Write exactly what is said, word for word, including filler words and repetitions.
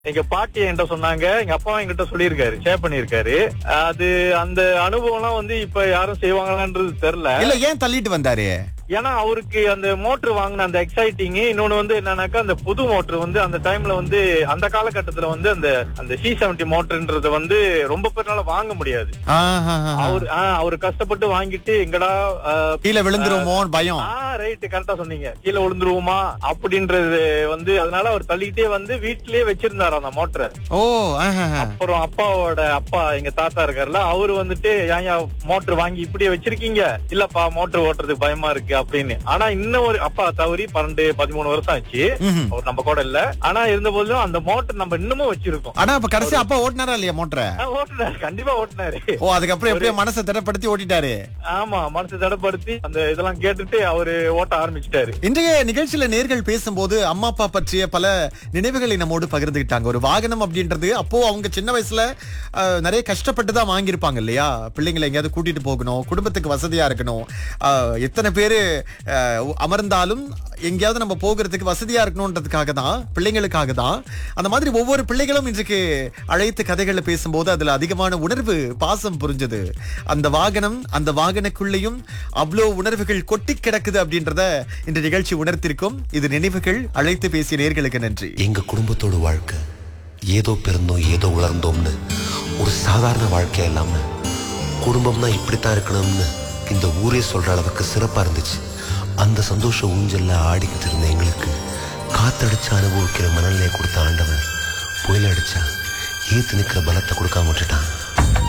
எங்க பாட்டி என்கிட்ட சொன்னாங்க, எங்க அப்பா என்கிட்ட சொல்லியிருக்காரு, ஷேர் பண்ணிருக்காரு. அது அந்த அனுபவம் எல்லாம் வந்து இப்ப யாரும் செய்வாங்களான்றது தெரியல. இல்ல ஏன் தள்ளிட்டு வந்தாரு? ஏன்னா அவருக்கு அந்த மோட்டர் வாங்கின அந்த எக்ஸைட்டிங், இன்னொன்னு வந்து என்னன்னாக்கா அந்த புது மோட்டர் வந்து அந்த டைம்ல வந்து அந்த காலகட்டத்துல வந்து அந்த அந்த சி செவன்டி மோட்டர்ன்றது வந்து ரொம்ப பேர்னால வாங்க முடியாது. அவரு அவரு கஷ்டப்பட்டு வாங்கிட்டு எங்கடா கீழே விழுந்துருவோமோ பயம். ரைட், கரெக்டா சொன்னீங்க, கீழே விழுந்துருவோமா அப்படின்றது வந்து அதனால அவர் தள்ளிட்டே வந்து வீட்லயே வச்சிருந்தாரு அந்த மோட்டரை. ஓ, அப்புறம் அப்பாவோட அப்பா எங்க தாத்தா இருக்காருல்ல, அவரு வந்துட்டு ஏன் மோட்டர் வாங்கி இப்படியே வச்சிருக்கீங்க, இல்லப்பா மோட்டர் ஓட்டுறதுக்கு பயமா இருக்கு அப்படின்னு. ஆனா இன்னும் ஒரு அப்பா தவறி பன்னெண்டு பதிமூணு வருஷம் ஆச்சு, அவர் நம்ம கூட இல்ல. ஆனா இருந்த போதும் அந்த மோட்டர் நம்ம இன்னமும் வச்சிருக்கோம். ஆனா இப்ப கடைசி அப்பா ஓட்டினாரா இல்லையா மோட்டரை? ஓட்டினாரு, கண்டிப்பா ஓட்டினாரு. ஓ, அதுக்கப்புறம் எப்படியோ மனசை திடப்படுத்தி ஓட்டிட்டாரு. ஆமா, மனசை திடப்படுத்தி அந்த இதெல்லாம் கேட்டுட்டு அவரு ஓட்ட ஆரம்பிச்சிட்டாரு. இன்றைய நிகழ்ச்சியில நேர்கள் பேசும்போது அம்மா அப்பா பற்றிய பல நினைவுகளை நம்மோடு பகிர்ந்துகிட்டாங்க. ஒரு வாகனம் அப்படின்றது அப்போ அவங்க சின்ன வயசுல நிறைய கஷ்டப்பட்டு தான் வாங்கியிருப்பாங்க இல்லையா? பிள்ளைங்களை எங்கேயாவது கூட்டிட்டு போகணும், குடும்பத்துக்கு வசதியா இருக்கணும், எத்தனை பேரு அமர்ந்தாலும் எங்கேயாவது நம்ம போகிறதுக்கு வசதியா இருக்கணும்ன்றதுக்காக தான், பிள்ளைங்களுக்காக தான். அந்த மாதிரி ஒவ்வொரு பிள்ளைகளும் இன்றைக்கு அழைத்து கதைகளை பேசும்போது அதுல அதிகமான உணர்வு, பாசம் புரிஞ்சது. அந்த வாகனம், அந்த வாகனக்குள்ளேயும் அவ்வளோ உணர்வுகள் கொட்டி கிடக்குது அப்படின்றத இந்த நிகழ்ச்சி உணர்த்திருக்கும். இது நினைவுகள். அழைத்து பேசிய நேர்களுக்கு நன்றி. எங்க குடும்பத்தோட வாழ்க்கை ஏதோ பிறந்தோம் ஏதோ உலர்ந்தோம்னு ஒரு சாதாரண வாழ்க்கையா இல்லாம குடும்பம்னா இப்படித்தான் இருக்கணும்னு இந்த ஊரே சொல்ற அளவுக்கு சிறப்பா இருந்துச்சு. அந்த சந்தோஷ ஊஞ்சல்ல ஆடிக்கிட்டு இருந்த எங்களுக்கு காத்தடிச்சு அனுபவிக்கிற மனநிலையை கொடுத்த ஆண்டவன் புயல் அடிச்சா ஏத்து நிக்கிற பலத்தை கொடுக்காம விட்டுட்டான்.